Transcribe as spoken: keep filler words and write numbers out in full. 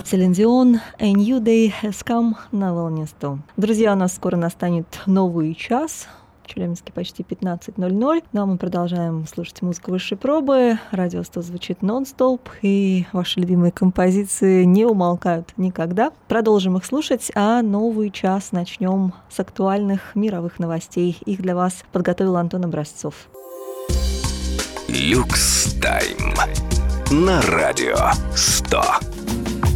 Селин Дион, A New Day Has Come на волне сто. Друзья, у нас скоро настанет новый час. В Челябинске почти пятнадцать ноль ноль. Ну а мы продолжаем слушать музыку высшей пробы. Радио сто звучит нон-стоп, и ваши любимые композиции не умолкают никогда. Продолжим их слушать, а новый час начнем с актуальных мировых новостей. Их для вас подготовил Антон Образцов. Люкс Тайм на Радио сто.